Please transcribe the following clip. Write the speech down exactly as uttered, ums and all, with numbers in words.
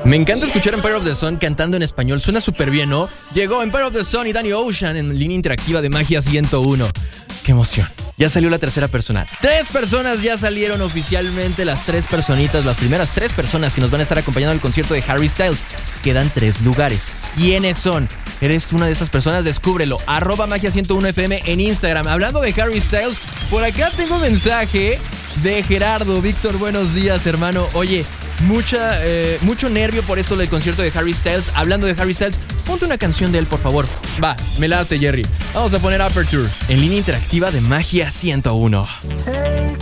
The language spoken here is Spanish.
Me encanta escuchar Empire of the Sun cantando en español. Suena súper bien, ¿no? Llegó Empire of the Sun y Danny Ocean en línea interactiva de Magia ciento uno. ¡Qué emoción! Ya salió la tercera persona. Tres personas ya salieron oficialmente. Las tres personitas, las primeras tres personas que nos van a estar acompañando al concierto de Harry Styles. Quedan tres lugares. ¿Quiénes son? ¿Eres tú una de esas personas? Descúbrelo. Arroba Magia ciento uno F M en Instagram. Hablando de Harry Styles, por acá tengo un mensaje de Gerardo. Víctor, buenos días, hermano. Oye, mucha, eh, mucho nervio por esto del concierto de Harry Styles. Hablando de Harry Styles, ponte una canción de él, por favor. Va, me late, Jerry. Vamos a poner Aperture en línea interactiva de Magia ciento uno. Take